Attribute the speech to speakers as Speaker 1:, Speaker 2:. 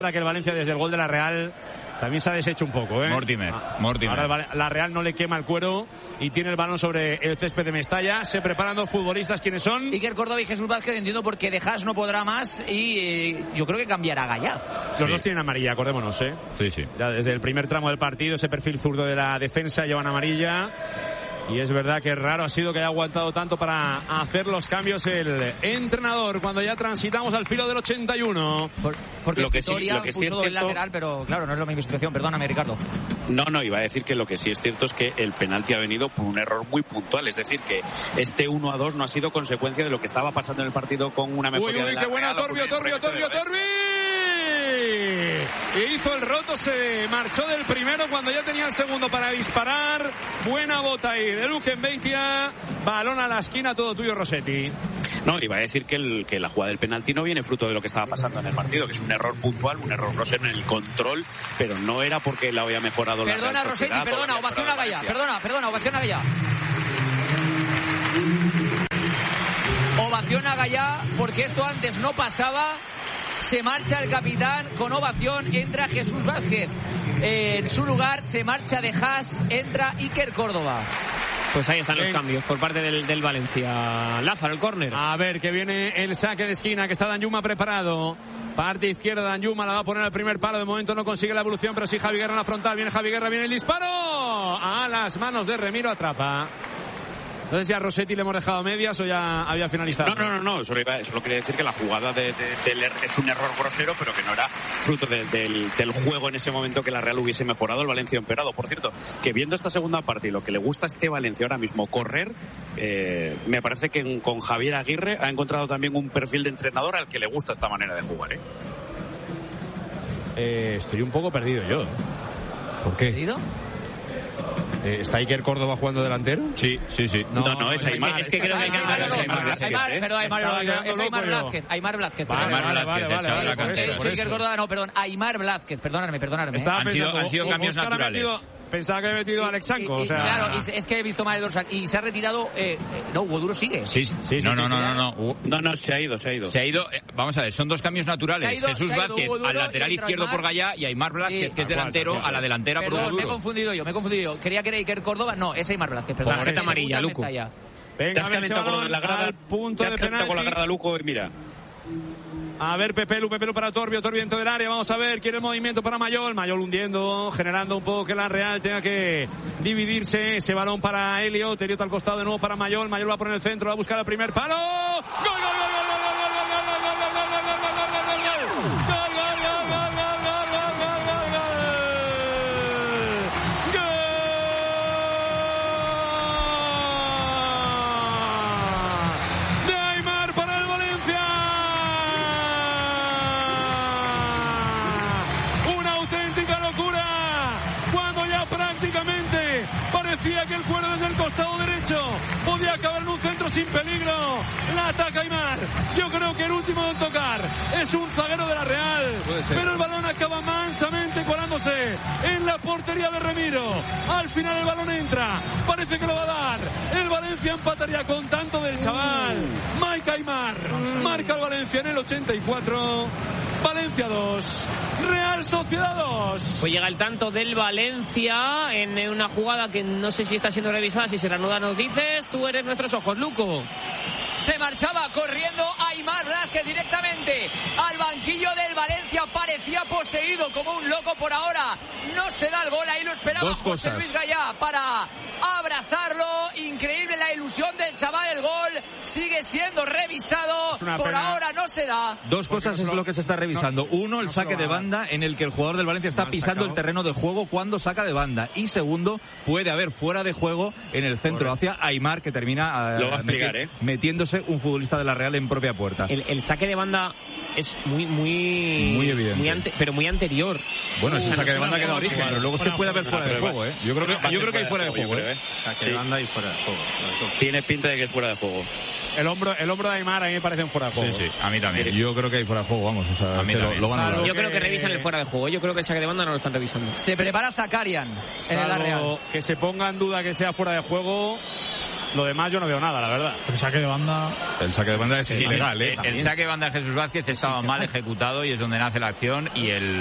Speaker 1: Que el Valencia desde el gol de la Real también se ha deshecho un poco,
Speaker 2: Mortimer.
Speaker 1: Ahora la Real no le quema el cuero y tiene el balón sobre el césped de Mestalla. Se preparan dos futbolistas. ¿Quiénes son?
Speaker 3: Iker Córdoba y Jesús Vázquez. Entiendo porque De Haas no podrá más y yo creo que cambiará a Gallá.
Speaker 1: Los dos tienen amarilla, acordémonos,
Speaker 2: Sí.
Speaker 1: Ya desde el primer tramo del partido, ese perfil zurdo de la defensa llevan amarilla. Y es verdad que raro ha sido que haya aguantado tanto para hacer los cambios el entrenador cuando ya transitamos al filo del 81.
Speaker 3: Porque
Speaker 4: lo que
Speaker 3: Vitoria
Speaker 4: sí
Speaker 3: puso el lateral, pero claro, no es la misma situación. Perdóname, Ricardo.
Speaker 4: No, iba a decir que lo que sí es cierto es que el penalti ha venido por un error muy puntual. Es decir, que este 1-2 no ha sido consecuencia de lo que estaba pasando en el partido con una mejoría de la
Speaker 1: qué buena
Speaker 4: Real,
Speaker 1: Torbi. Y hizo el roto, se marchó del primero cuando ya tenía el segundo para disparar. Buena bota ahí de Luquen Beitia. Balón a la esquina, todo tuyo, Rossetti.
Speaker 4: No, iba a decir que la jugada del penalti no viene fruto de lo que estaba pasando en el partido, que es un error puntual, un error grosero en el control, pero no era porque la había mejorado la Real
Speaker 3: Rossetti,
Speaker 4: Sociedad,
Speaker 3: ovación a Gallá. Perdona, ovación a Gallá. Ovación a Gallá, porque esto antes no pasaba. Se marcha el capitán con ovación, entra Jesús Vázquez. En su lugar se marcha De Haas, entra Iker Córdoba.
Speaker 5: Pues ahí están los cambios por parte del Valencia. Lázaro, el córner.
Speaker 1: A ver, que viene el saque de esquina, que está Danjuma preparado. Parte izquierda, Danjuma la va a poner al primer palo. De momento no consigue la evolución, pero sí Javi Guerra en la frontal. Viene Javi Guerra, viene el disparo. A las manos de Remiro, atrapa. No sé si a Rossetti le hemos dejado medias o ya había finalizado.
Speaker 4: No. Solo quería decir que la jugada es un error grosero, pero que no era fruto del juego en ese momento que la Real hubiese mejorado, el Valencia empeorado. Por cierto, que viendo esta segunda parte y lo que le gusta a este Valencia ahora mismo, correr, me parece que con Javier Aguirre ha encontrado también un perfil de entrenador al que le gusta esta manera de jugar.
Speaker 1: Estoy un poco perdido yo. ¿Por qué?
Speaker 3: ¿Perdido?
Speaker 1: ¿Está Iker Córdoba jugando delantero?
Speaker 2: Sí.
Speaker 4: No, es Aimar.
Speaker 5: Es que creo que es
Speaker 3: Aimar Blázquez.
Speaker 1: Vale.
Speaker 3: Iker Córdoba, no, perdón. Aimar Blázquez, perdóname.
Speaker 2: Han sido cambios naturales.
Speaker 1: Pensaba que había metido a Alex Sanco.
Speaker 3: Claro, es que he visto mal el dorsal. Y se ha retirado. No, Hugo Duro sigue.
Speaker 2: Sí.
Speaker 4: No, se ha ido.
Speaker 2: Se ha ido. Vamos a ver, son dos cambios naturales. Jesús Vázquez al lateral izquierdo por Gallá y Aimar Blázquez, que es delantero, a la delantera por Hugo Duro.
Speaker 3: Me he confundido yo. Creía que era Iker Córdoba. No, es Aimar Blázquez. Perdón.
Speaker 5: Tarjeta amarilla, Luco.
Speaker 1: Venga,
Speaker 4: te has calentado con la grada,
Speaker 1: punto de penalti.
Speaker 4: con la grada, Luco, y mira.
Speaker 1: A ver, Pepelu para Torbi dentro del área. Vamos a ver, quiere el movimiento para Mayol hundiendo, generando un poco que la Real tenga que dividirse. Ese balón para Elliot al costado de nuevo para Mayol va a poner el centro, va a buscar el primer palo. ¡Gol! Parecía que el cuero desde el costado derecho podía acabar en un centro sin peligro. La ataca Aimar. Yo creo que el último en tocar es un zaguero de la Real, pero el balón acaba mansamente colándose en la portería de Remiro. Al final el balón entra, parece que lo va a dar. El Valencia empataría con tanto del chaval Mike Aimar. Marca el Valencia en el 84. Valencia 2, Real Sociedad 2.
Speaker 5: Pues llega el tanto del Valencia en una jugada que no sé si está siendo revisada, si se reanuda nos dices. Tú eres nuestros ojos, Luco.
Speaker 3: Se marchaba corriendo Aimar Blázquez directamente al banquillo del Valencia. Parecía poseído como un loco por ahora. No se da el gol, ahí lo esperaba José Luis Gallá para abrazarlo. Increíble la ilusión del chaval, el gol sigue siendo revisado. Por ahora no se da.
Speaker 6: Dos cosas es lo que se está revisando. Uno, el saque de banda en el que el jugador del Valencia está pisando el terreno de juego cuando saca de banda. Y segundo, puede haber fuera de juego en el centro hacia Aimar, que termina
Speaker 4: lo va a explicar,
Speaker 6: metiéndose un futbolista de la Real en propia puerta.
Speaker 5: El saque de banda es muy
Speaker 6: evidente,
Speaker 5: pero muy anterior.
Speaker 6: Bueno, es un saque de banda que da origen, pero luego es que puede haber fuera de juego, Yo creo que hay fuera de juego,
Speaker 4: Saque de banda y fuera de juego. Tiene pinta de que es fuera de juego.
Speaker 1: El hombro de Aimar a mí me parece un fuera de juego.
Speaker 2: Sí, a mí también.
Speaker 6: Yo creo que hay fuera de juego, vamos.
Speaker 2: A mí también.
Speaker 6: Lo van a dar.
Speaker 5: Yo creo que revisan el fuera de juego. Yo creo que el saque de banda no lo están revisando.
Speaker 3: Se prepara Zakarian en el Real.
Speaker 1: Que se ponga en duda que sea fuera de juego.
Speaker 7: Lo demás yo no veo nada, la verdad.
Speaker 8: El saque de banda
Speaker 6: es ilegal,
Speaker 2: El saque de banda de Jesús Vázquez estaba mal ejecutado y es donde nace la acción, y el